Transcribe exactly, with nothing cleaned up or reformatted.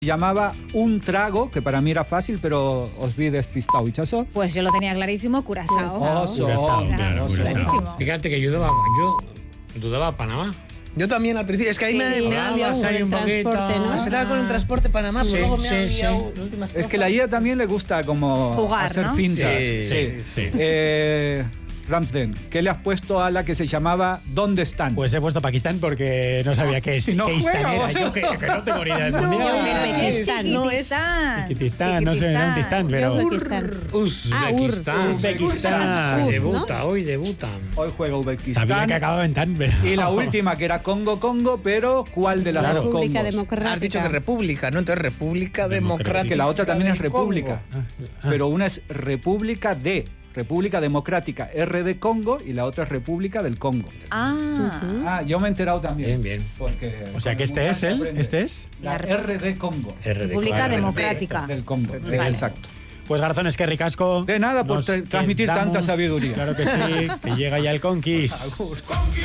Llamaba Un Trago, que para mí era fácil, pero os vi despistado, ¿hichazo? Pues yo lo tenía clarísimo, Curazao. Oso, Curazao, Claro, claro, Curazao. clarísimo. Fíjate que yo dudaba, yo dudaba Panamá. Yo también al principio, es que ahí Sí. me, me ha Ah, liado va a salir un transporte, poquito. ¿no? Se daba con el transporte Panamá, Sí, pero luego me ha sí, liado sí. la última Es estrofa. que la I A también le gusta como Jugar, hacer ¿no? fintas. Sí, sí, sí. Eh, Ramsden, ¿qué le has puesto a la que se llamaba ¿Dónde están? Pues he puesto Pakistán porque no sabía qué es. Si no qué Istán juega, era. o sea. Yo que, que no tengo ni idea del No, mundial. Uzbekistán, no es- Chiquitistán, no sé, no Tistán, pero. Uzbekistán. Uzbekistán. Uzbekistán. Ur, Debuta, ¿no? hoy debutan. Hoy juega Sabía Uzbekistán. que acababa en tan, pero. Y la última, que era Congo-Congo, pero ¿cuál de las Claro. dos República Congos? Democrática. Has dicho que República, ¿no? Entonces República Democrática. Que la otra también es del Congo. República. Ah, ah. Pero una es República de, República Democrática, R de Congo, y la otra es República del Congo. Ah, Ah, yo me he enterado también. Bien, bien. Porque O sea con que el este mundial es se él, aprende. este es. La R de Congo. R de República Congo. Democrática. Del Congo, Vale. exacto. Pues Garzón, es que ricasco. De nada por Nos tra- transmitir quedamos- tanta sabiduría. Claro que sí, que llega ya el Conquist.